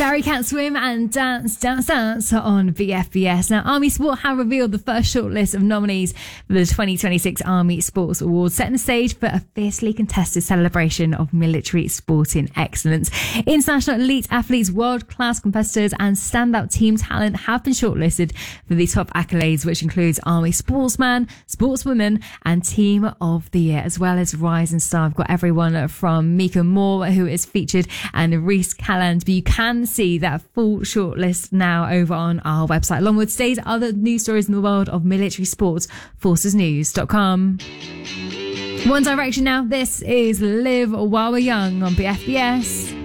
Barry Can't Swim and Dance, Dance, Dance on BFBS. Now, Army Sport have revealed the first shortlist of nominees for the 2026 Army Sports Awards, setting the stage for a fiercely contested celebration of military sporting excellence. International elite athletes, world-class competitors and standout team talent have been shortlisted for the top accolades, which includes Army Sportsman, Sportswoman and Team of the Year, as well as Rising Star. I've got everyone from Mika Moore, who is featured, and Reese Calland. But you can see that full shortlist now over on our website, along with today's other news stories in the world of military sports, forcesnews.com. One Direction now. This is Live While We're Young on BFBS.